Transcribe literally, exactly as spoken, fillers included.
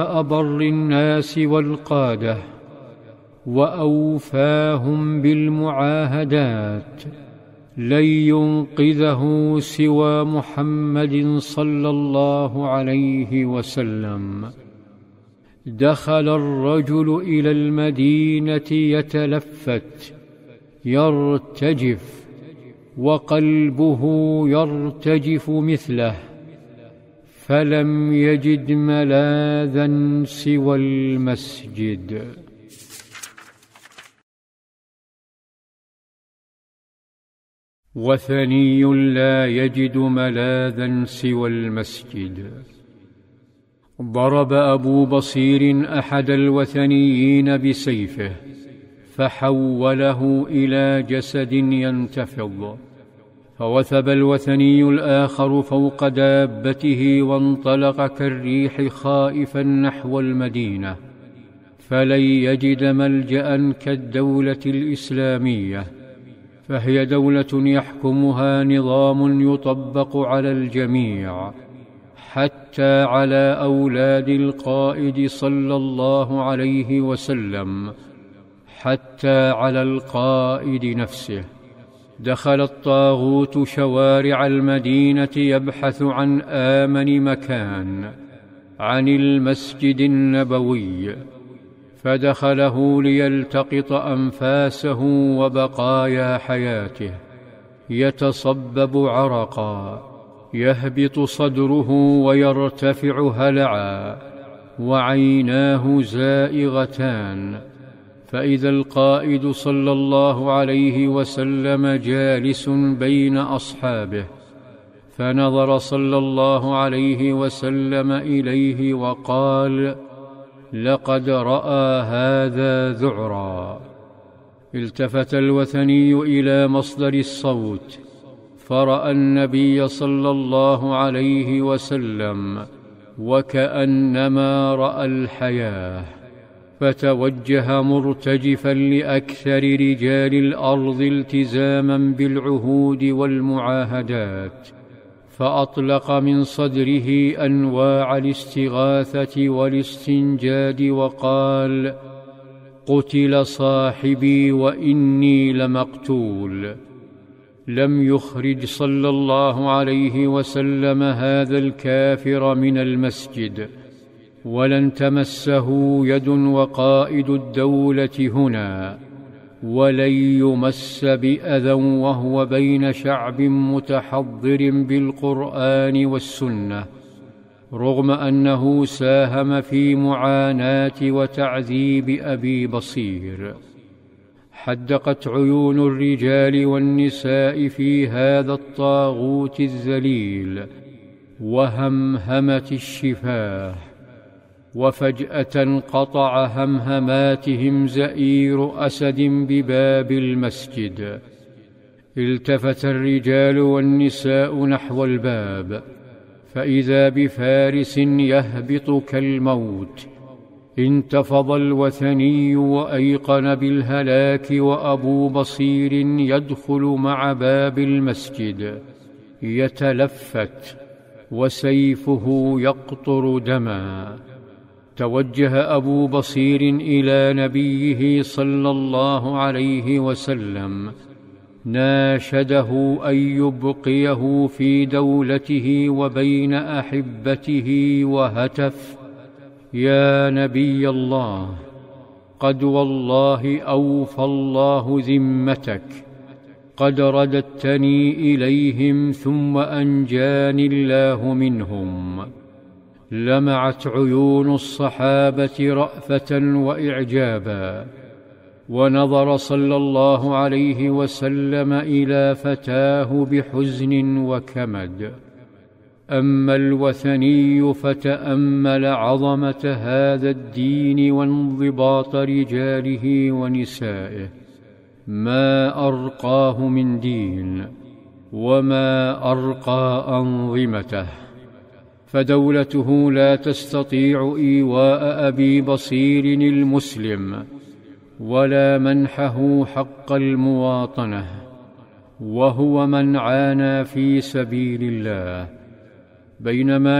أبر الناس والقادة وأوفاهم بالمعاهدات لن ينقذه سوى محمد صلى الله عليه وسلم. دخل الرجل إلى المدينة يتلفت يرتجف وقلبه يرتجف مثله، فلم يجد ملاذا سوى المسجد. وثني لا يجد ملاذا سوى المسجد. ضرب أبو بصير أحد الوثنيين بسيفه فحوله إلى جسد ينتفض، فوثب الوثني الآخر فوق دابته وانطلق كالريح خائفا نحو المدينة، فلن يجد ملجأ كالدولة الإسلامية، فهي دولة يحكمها نظام يطبق على الجميع، حتى على أولاد القائد صلى الله عليه وسلم، حتى على القائد نفسه. دخل الطاغوت شوارع المدينة يبحث عن آمن مكان، عن المسجد النبوي، فدخله ليلتقط أنفاسه وبقايا حياته. يتصبب عرقا، يهبط صدره ويرتفع هلعا، وعيناه زائغتان، فإذا القائد صلى الله عليه وسلم جالس بين أصحابه، فنظر صلى الله عليه وسلم إليه وقال: لقد رأى هذا ذعرا. التفت الوثني إلى مصدر الصوت فرأى النبي صلى الله عليه وسلم، وكأنما رأى الحياة، فتوجه مرتجفا لأكثر رجال الأرض التزاما بالعهود والمعاهدات، فأطلق من صدره أنواع الاستغاثة والاستنجاد وقال: قتل صاحبي وإني لمقتول. لم يخرج صلى الله عليه وسلم هذا الكافر من المسجد، ولن تمسه يد وقائد الدولة هنا، ولن يمس بأذى وهو بين شعب متحضر بالقرآن والسنة، رغم أنه ساهم في معاناة وتعذيب أبي بصير. حدقت عيون الرجال والنساء في هذا الطاغوت الذليل، وهمهمت الشفاه، وفجأة قطع همهماتهم زئير أسد بباب المسجد. التفت الرجال والنساء نحو الباب، فإذا بفارس يهبط كالموت. انتفض الوثني وأيقن بالهلاك، وأبو بصير يدخل مع باب المسجد يتلفت وسيفه يقطر دما. توجه أبو بصير إلى نبيه صلى الله عليه وسلم، ناشده أن يبقيه في دولته وبين أحبته، وهتف: يا نبي الله، قد والله أوفى الله ذمتك، قد رددتني إليهم ثم أنجاني الله منهم. لمعت عيون الصحابة رأفة وإعجابا، ونظر صلى الله عليه وسلم إلى فتاه بحزن وكمد. أما الوثني فتأمل عظمة هذا الدين وانضباط رجاله ونسائه، ما أرقاه من دين، وما أرقى أنظمته. فدولته لا تستطيع إيواء أبي بصير المسلم، ولا منحه حق المواطنة، وهو من عانى في سبيل الله. بينما